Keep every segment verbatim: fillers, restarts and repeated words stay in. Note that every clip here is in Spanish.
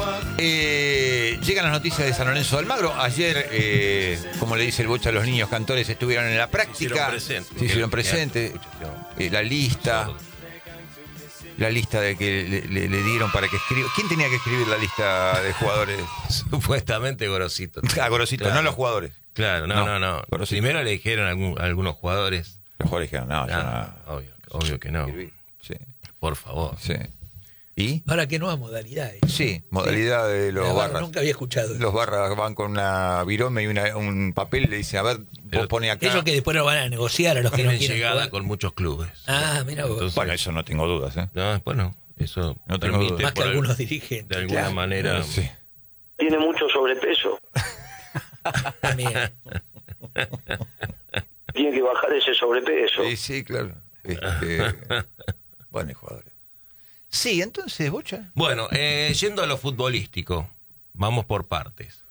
Eh, llegan las noticias de San Lorenzo de Almagro. Ayer, eh, como le dice el Bocha, los niños cantores estuvieron en la práctica. Se hicieron presentes. Se hicieron presentes. Eh, la lista. La lista de que le, le- le dieron para que escriba. ¿Quién tenía que escribir la lista de jugadores? Supuestamente Gorosito. Ah, Gorosito, Claro. no los jugadores. Claro, no, No, no, no. Gorosito. Primero le dijeron a algún- a algunos jugadores. Los jugadores dijeron, no, yo Ah, no. obvio, obvio que no. escribí. Sí, Por favor. sí. ¿Y? Ahora, qué nueva modalidad. ¿eh? Sí, modalidad de los La barra, barras. nunca había escuchado. Los barras van con una virome y una- un papel y le dicen, a ver, Pero vos pone acá. Eso que después lo van a negociar a los que no Tienen quieren llegada jugar. con muchos clubes. Ah, mira vos. Entonces- Bueno, eso no tengo dudas, ¿eh? No, después no. Eso No tengo permite duda. Más que por al- algunos dirigentes. de alguna claro. manera. Sí. Tiene mucho sobrepeso. También. Tiene que bajar ese sobrepeso. Sí, sí, claro. Este, buenos jugadores. Sí, entonces, Bocha. Bueno, eh, yendo a lo futbolístico, vamos por partes.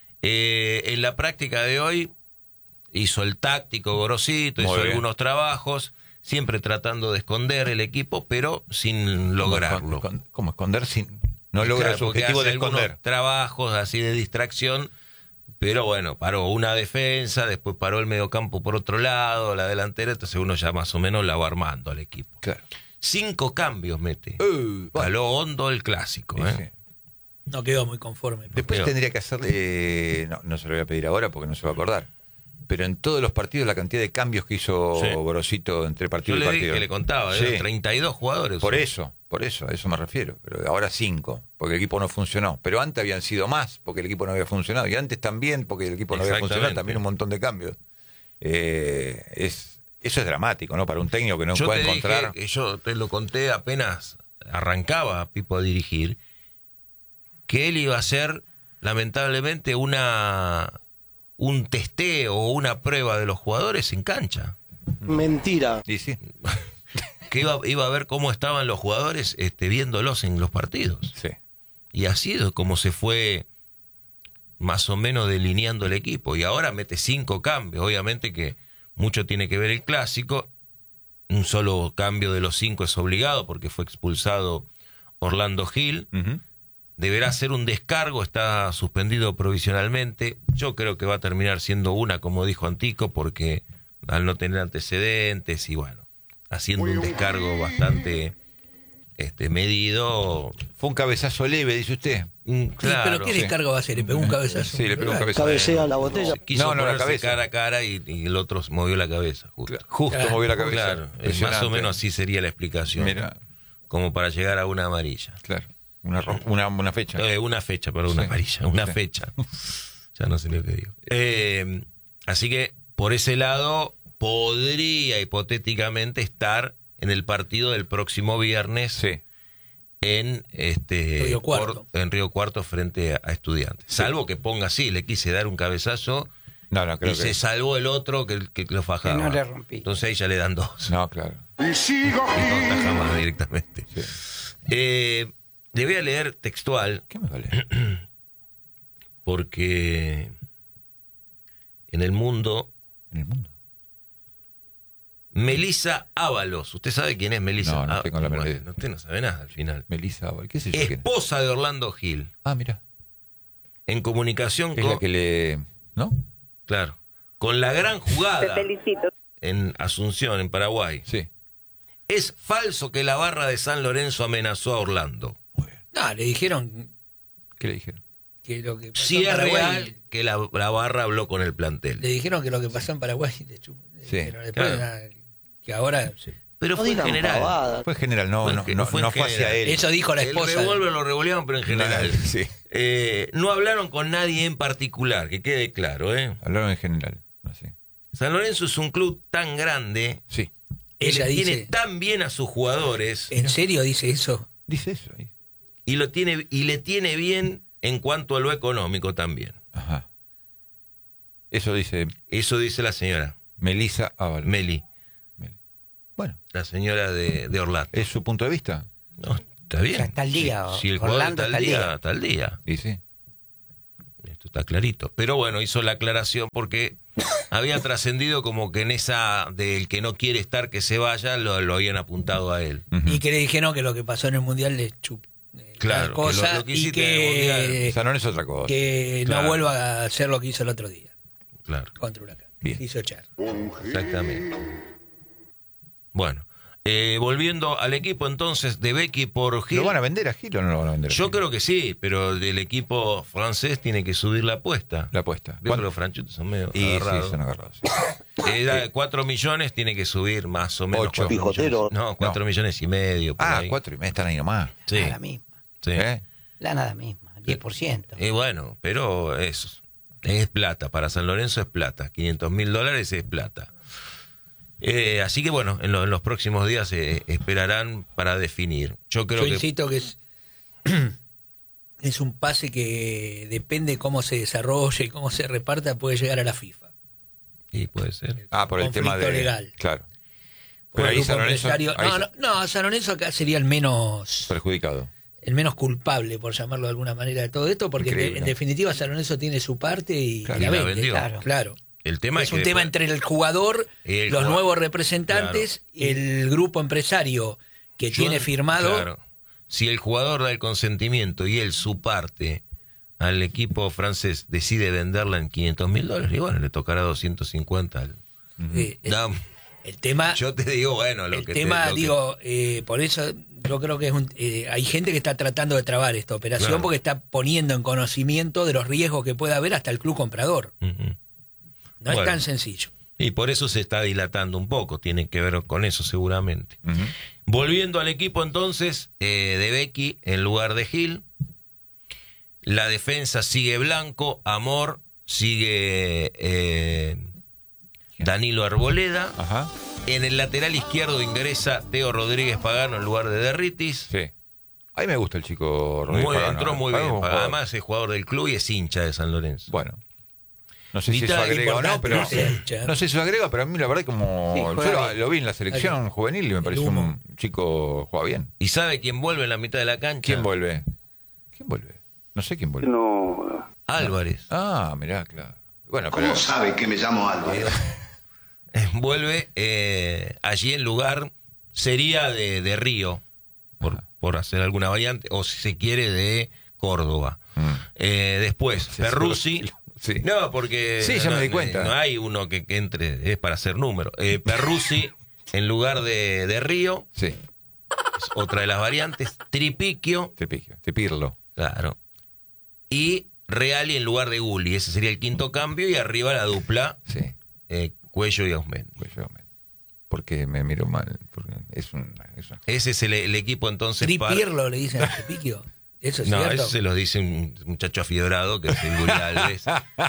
Eh, en la práctica de hoy hizo el táctico Gorosito, Muy hizo bien. algunos trabajos, siempre tratando de esconder el equipo, pero sin lograrlo. ¿Cómo, escon- cómo esconder sin.? No logra Claro, su porque objetivo hace de esconder. algunos trabajos así de distracción, pero bueno, paró una defensa, después paró el mediocampo por otro lado, la delantera, entonces uno ya más o menos la va armando al equipo. Claro. Cinco cambios mete. Uh, bueno, Caló hondo el clásico, sí, ¿eh? sí. No quedó muy conforme. Después Pero- tendría que hacerle. eh, no, no se lo voy a pedir ahora porque no se va a acordar. Pero en todos los partidos, la cantidad de cambios que hizo Sí. Gorosito entre Yo partido y le partido. dije, le contaba, Sí. eran treinta y dos jugadores. Por eso, por eso, a eso me refiero. Pero ahora cinco, porque el equipo no funcionó. Pero antes habían sido más, porque el equipo no había funcionado. Y antes también, porque el equipo no había funcionado, Exactamente. también un montón de cambios. Eh, es, eso es dramático, ¿no? Para un técnico que no Yo puede te encontrar. dije, que yo te lo conté apenas arrancaba Pipo a dirigir, que él iba a hacer, lamentablemente, una un testeo o una prueba de los jugadores en cancha. Mentira. Y sí, Que iba, iba a ver cómo estaban los jugadores este, viéndolos en los partidos. sí. Y así es como se fue más o menos delineando el equipo. Y ahora mete cinco cambios. Obviamente que mucho tiene que ver el clásico. Un solo cambio de los cinco es obligado porque fue expulsado Orlando Gil. Ujú. Deberá hacer un descargo, está suspendido provisionalmente. Yo creo que va a terminar siendo una, como dijo Antico, porque al no tener antecedentes y bueno, haciendo un descargo bastante este medido. Fue un cabezazo leve, dice usted. Mm, Sí, claro, pero ¿qué sí. descargo va a hacer? ¿Le pegó un cabezazo? Sí, le pegó un cabezazo. Cabecea la botella. Quiso No, no, la ponerse cabeza. cara a cara y, y el otro movió la cabeza. Justo, Justo Claro. movió la cabeza. Claro, es más o Impresionante. menos así sería la explicación. Mira, Como para llegar a una amarilla. claro. Una, ro- una, una fecha. Eh, una fecha, para una Sí. amarilla, una Sí. fecha. Ya no sé lo que digo. Eh, así que por ese lado podría hipotéticamente estar en el partido del próximo viernes Sí. en este Río Cuarto. por- en Río Cuarto frente a, a Estudiantes. Salvo que ponga así, le quise dar un cabezazo No, no, creo y que. se salvó el otro que, que lo fajaba. Que no le rompí. Entonces ahí ya le dan dos. No, claro. Y no taja más directamente. Sí. Eh, le voy a leer textual ¿Qué me vale? porque en el mundo En el mundo. Melissa Ábalos, ¿usted sabe quién es Melissa? No, no Ah, tengo la menor bueno, idea. usted no sabe nada al final. Melissa, ¿qué sé yo? quién es? Esposa de Orlando Gil, Ah, mira. en comunicación Es con, la que le. ¿No? claro, con la gran jugada Te felicito. en Asunción, en Paraguay. Sí. Es falso que la barra de San Lorenzo amenazó a Orlando. Muy bien. No, le dijeron ¿Qué le dijeron? que lo que pasó Si en es Paraguay... real que la, la barra habló con el plantel. Le dijeron que lo que pasó en Paraguay... le chu- Sí, pero después, claro. nada, que ahora... Pero No fue en digan general. pavadas. Fue general, no, Fue no, que- no, fue no en fue hacia general. él. Eso dijo la El esposa. revólver lo revoleaban, pero en general. Sí. Eh, no hablaron con nadie en particular, que quede claro, ¿eh? Hablaron en general. Así. San Lorenzo es un club tan grande, Sí. que Ella le tiene dice... tan bien a sus jugadores ¿En serio dice eso? Dice eso ahí. y lo tiene y le tiene bien en cuanto a lo económico también. Ajá. Eso dice Eso dice la señora Melissa Ábalos. Meli, Meli. Bueno, la señora de, de Orlando. es su punto de vista. No, está bien. Ya está al día, Si, si el jugador Orlando está al está al día, día. está al día. Y sí. Esto está clarito. Pero bueno, hizo la aclaración porque había trascendido como que en esa del que no quiere estar que se vaya, lo, lo habían apuntado a él. Ujú. Y que le dijeron que lo que pasó en el Mundial le chup. eh, Claro, tal cosa, que lo- lo que y hiciste en el que, Mundial. O sea, no es otra cosa. que Claro. no vuelva a hacer lo que hizo el otro día Claro, contra Huracán. Bien. Se hizo echar. exactamente. Bueno, eh, volviendo al equipo entonces de Becky por Gil. ¿Lo van a vender a Gil o no lo van a vender a Yo Gil? creo que sí, pero el equipo francés tiene que subir la apuesta. La apuesta. Veo que los franchutos son medio Y sí, agarrados. son agarrados. sí. Era cuatro millones, tiene que subir más o menos. Ocho. cuatro Pijotero. millones. No, cuatro No. millones y medio. por Ah, ahí. cuatro y medio están ahí nomás. Sí, Nada misma. sí. ¿Eh? La nada misma, diez por ciento. Y bueno, pero es, es plata. Para San Lorenzo es plata. quinientos mil dólares es plata. Eh, así que bueno, en, lo- en los próximos días eh, esperarán para definir. Yo creo Yo que... insisto que es, es un pase que depende cómo se desarrolle y cómo se reparta, puede llegar a la FIFA. Y puede ser. Ah, por el tema de... Conflicto legal. Claro. Por Pero el ahí grupo San Lorenzo... empresario- ahí No, no, no, San Lorenzo acá sería el menos perjudicado. el menos culpable, por llamarlo de alguna manera, de todo esto, porque en, Increíble. en definitiva San Lorenzo tiene su parte y, Claro, y la y la vende. vendió. Claro. claro. El tema es es un que tema después- entre el jugador, El los jugador- nuevos representantes, el grupo empresario que Yo- tiene firmado. Claro. Si el jugador da el consentimiento y él su parte al equipo francés decide venderla en quinientos mil dólares, y bueno, le tocará doscientos cincuenta. Al... eh, el, No, el tema, yo te digo, bueno, lo el que te- tema lo que- digo, eh, por eso yo creo que es un, eh, hay gente que está tratando de trabar esta operación Claro. porque está poniendo en conocimiento de los riesgos que pueda haber hasta el club comprador. Ujú. No es Bueno. tan sencillo. Y por eso se está dilatando un poco, tiene que ver con eso seguramente. Ujú. Volviendo al equipo entonces eh, de Becky en lugar de Gil, la defensa sigue Blanco, Amor, sigue eh, Danilo Arboleda, Ajá. en el lateral izquierdo ingresa Teo Rodríguez Pagano en lugar de Derritis. Sí. A mí me gusta el chico Rodríguez Muy, Pagano. entró muy Pagano es bien, un jugador. además es jugador del club y es hincha de San Lorenzo. Bueno. No sé si Mitad eso agrega o no, importante, pero no sé, che. no sé si eso agrega, pero a mí la verdad como Sí, yo juega lo, bien. lo vi en la selección juvenil y me pareció humo. un chico juega bien. ¿Y sabe quién vuelve en la mitad de la cancha? ¿Quién vuelve? ¿Quién vuelve? No sé quién vuelve. No, Álvarez. Ah, mirá, claro. Bueno, pero ¿Cómo sabe que me llamo Álvaro? Vuelve eh, allí en lugar, sería de, de Río, por, por hacer alguna variante, o si se quiere de Córdoba. Mm. Eh, después, Sí, Perruzzi. seguro. Sí. No, porque Sí, ya no, me di cuenta. no hay uno que, que entre, es para hacer número. Eh, Perruzzi en lugar de, de Río, sí, es otra de las variantes. Tripiquio, te pico, te pirlo. claro. Y Reali en lugar de Gulli, ese sería el quinto cambio, y arriba la dupla, Sí. eh, Cuello y Ausmendi. Pues yo me, porque me miro mal, porque es un es una- Ese es el, el equipo entonces Tri para... Pirlo le dicen a Tripiquio. Eso es No, cierto. eso se lo dice un muchacho afiebrado que es el Guri Alves.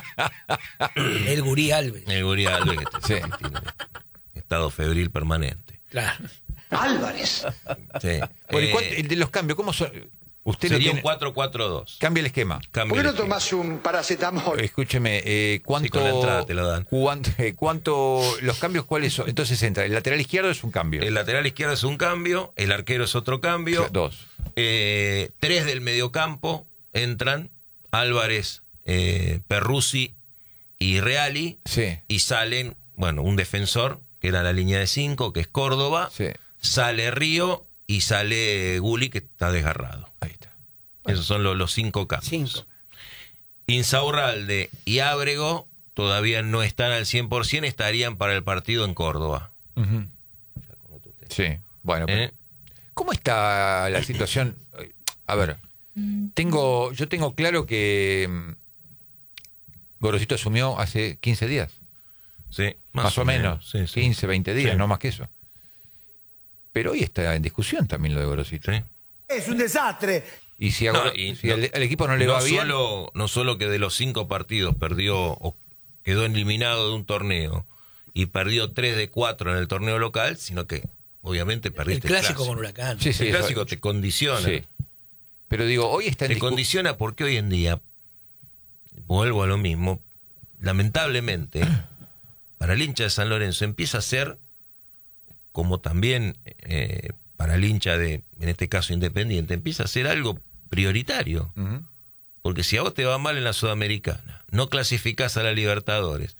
El Gurí Alves. El Guri Alves que Sí. t- tiene estado febril permanente. Claro. Álvarez. Sí. Bueno, ¿y Eh, cuánto- el de los cambios, ¿cómo son? Usted lo sería un tiene. cuatro cuatro dos. Cambia el esquema. Cambio el esquema. un paracetamol? Escúcheme, eh, ¿cuánto, Sí, con la entrada te lo dan. cuánto, eh, cuánto- los cambios cuáles son? Entonces entra, el lateral izquierdo es un cambio. El lateral izquierdo es un cambio, el arquero es otro cambio. Dos. Eh, tres del mediocampo entran, Álvarez, eh, Perruzzi y Reali, Sí, y salen, bueno, un defensor, que era la línea de cinco, que es Córdoba, sí. sale Río y sale Gulli, que está desgarrado. Ahí está. Esos son los, los cinco cambios. Cinco. Insaurralde y Ábrego todavía no están al cien por ciento, estarían para el partido en Córdoba. Ujú. Sí, bueno. pero- ¿Eh? ¿Cómo está la situación? A ver, tengo, yo tengo claro que mm, Gorosito asumió hace quince días, Sí, más, o menos, Sí, sí. quince, veinte días, Sí. no más que eso. Pero hoy está en discusión también lo de Gorosito. Sí. Es un desastre. Y si, a No, Goro- y si no- al, al equipo no le no va bien, Solo, no solo que de los cinco partidos perdió o quedó eliminado de un torneo y perdió tres de cuatro en el torneo local, sino que obviamente El perdiste clásico con Huracán. sí, sí, el eso- clásico te condiciona. sí. Pero digo, hoy está en Te discusión. condiciona porque hoy en día, vuelvo a lo mismo, lamentablemente, para el hincha de San Lorenzo empieza a ser, como también eh, para el hincha de, en este caso Independiente, empieza a ser algo prioritario. Porque si a vos te va mal en la Sudamericana, no clasificás a la Libertadores,